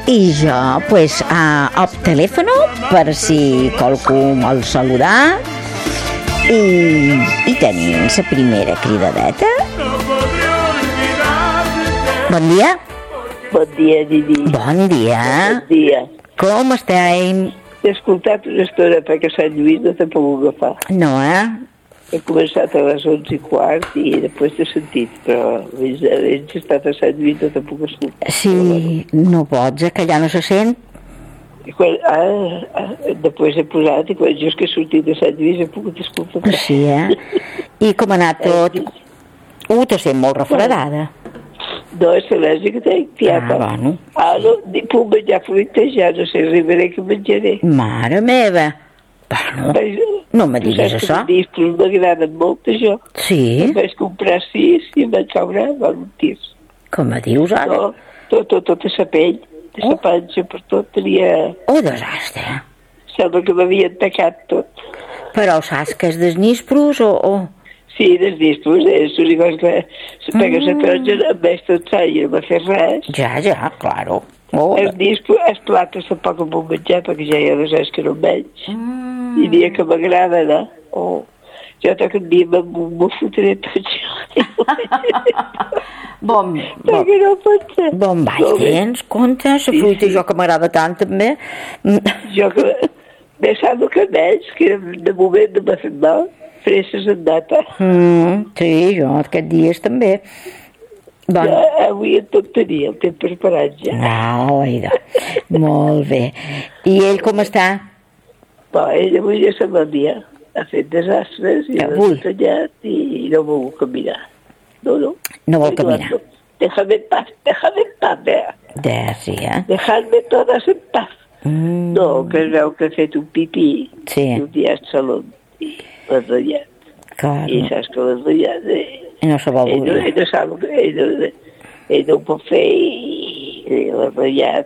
I jo, pues, al telèfon per si qualcú vol saludar i tenim la primera cridadeta. Bon dia. Bon dia, Didi. Bon dia. Bon dia. Com esteu? He escoltat una estona perquè Sant Lluís no t'he pogut agafar. No, He començat a les 11:15 i després t'he sentit, però he estat a Sant Lluís no t'he pogut escoltar. Sí, no pots, que ja no se sent. I quan, després he posat i quan jo és que he sortit de Sant Lluís he pogut escoltar. Sí, I com ha anat tot? Te sent molt refredada. No, és al·lèrgica que tinc, tieta. Bueno. No, ni puc menjar fruita, ja no sé, arribaré que menjaré. Mare meva. Bueno, no me diguis això. Els discos m'agraden molt, això. Sí? Em vaig comprar 6 i em vaig caure amb un tir. Com me dius, ara? No, tot a sa pell, a sa panxa, per tot tenia... Desastre. Sembla que m'havien tacat tot. Però saps que és desnísperos o... Sí, dels discos, l'únic que perquè la taronja em vaig tot sa i no m'ha fet res. Ja, claro. Els discos, els platos tampoc em puc menjar perquè ja hi ha dos anys que no em menys. I dia que m'agrada, no? Jo toc un dia m'ho fotré tot jo. Bon ball tens, compte, la fruita jo que m'agrada tant també. Jo que m'he sap el que menys, que de moment no m'ha fet mal, fresques en data. Sí, jo aquests dies també. Ja, avui en tot tenia el temps preparat ja. Oida. Molt bé. I ell com està? Ell avui ja se'n va el dia. Ha fet desastres i l'ha detallat i no vol caminar. No. No vol caminar. Déjame en paz, Sí, Dejadme todas en paz. No, que es veu que ha fet un pipí. Sí. Un dia al saló i l'ha ratllat. Claro. I saps que l'ha ratllat. No se vol ell no sap que ell no ho pot fer i l'ha ratllat